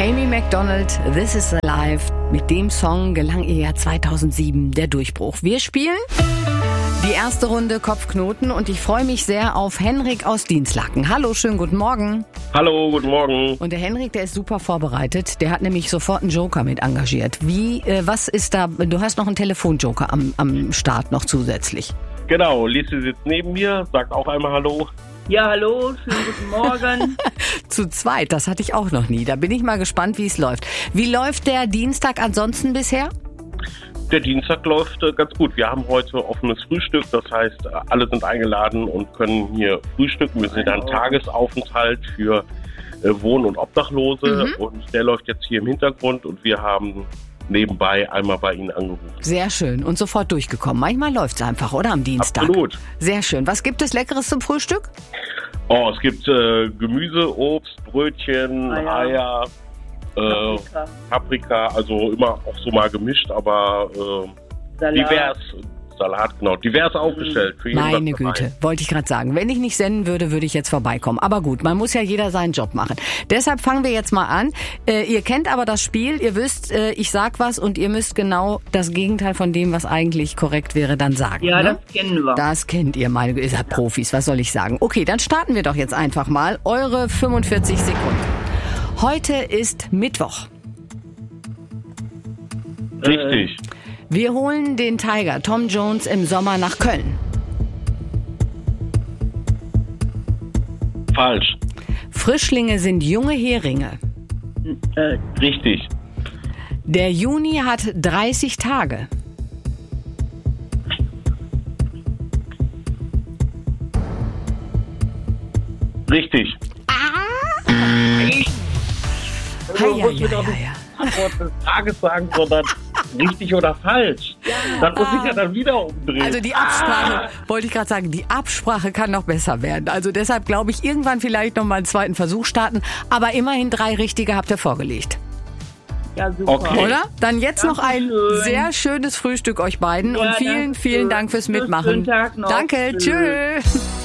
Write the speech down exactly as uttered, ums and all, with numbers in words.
Amy Macdonald, This is Alive. Mit dem Song gelang ihr ja zweitausendsieben der Durchbruch. Wir spielen die erste Runde Kopfknoten und ich freue mich sehr auf Henrik aus Dinslaken. Hallo, schönen guten Morgen. Hallo, guten Morgen. Und der Henrik, der ist super vorbereitet. Der hat nämlich sofort einen Joker mit engagiert. Wie, äh, was ist da, du hast noch einen Telefonjoker am, am Start noch zusätzlich. Genau, Lisi sitzt neben mir, sagt auch einmal Hallo. Ja, hallo, schönen guten Morgen. Zu zweit, das hatte ich auch noch nie. Da bin ich mal gespannt, wie es läuft. Wie läuft der Dienstag ansonsten bisher? Der Dienstag läuft äh, ganz gut. Wir haben heute offenes Frühstück, das heißt, alle sind eingeladen und können hier frühstücken. Wir sind ein Tagesaufenthalt für äh, Wohn- und Obdachlose mhm. und der läuft jetzt hier im Hintergrund und wir haben nebenbei einmal bei Ihnen angerufen. Sehr schön und sofort durchgekommen. Manchmal läuft es einfach, oder? Am Dienstag. Absolut. Sehr schön. Was gibt es Leckeres zum Frühstück? Oh, es gibt äh, Gemüse, Obst, Brötchen, ah, ja. Eier, äh, Paprika. Paprika, also immer auch so mal gemischt, aber äh, divers. Salat, genau. Divers aufgestellt. Für jeden Meine Güte, wollte ich gerade sagen. Wenn ich nicht senden würde, würde ich jetzt vorbeikommen. Aber gut, man muss ja jeder seinen Job machen. Deshalb fangen wir jetzt mal an. Äh, ihr kennt aber das Spiel. Ihr wisst, äh, ich sag was und ihr müsst genau das Gegenteil von dem, was eigentlich korrekt wäre, dann sagen. Ja, ne? das kennen wir. Das kennt ihr, meine Güte. Ihr seid Profis, was soll ich sagen? Okay, dann starten wir doch jetzt einfach mal. Eure fünfundvierzig Sekunden. Heute ist Mittwoch. Richtig. Wir holen den Tiger Tom Jones im Sommer nach Köln. Falsch. Frischlinge sind junge Heringe. Äh, Richtig. Der Juni hat dreißig Tage. Richtig. Ah! Du musst mir doch nicht Antwort des Tages sagen, sondern richtig oder falsch. Ja. Dann muss ich ja dann wieder umdrehen. Also die Absprache, ah. wollte ich gerade sagen, die Absprache kann noch besser werden. Also deshalb glaube ich, irgendwann vielleicht noch mal einen zweiten Versuch starten. Aber immerhin drei richtige habt ihr vorgelegt. Ja, super. Okay. Oder? Dann jetzt Dankeschön. noch ein sehr schönes Frühstück euch beiden. Ja, und vielen, vielen Dank fürs Mitmachen. Schönen Tag noch. Danke, tschüss.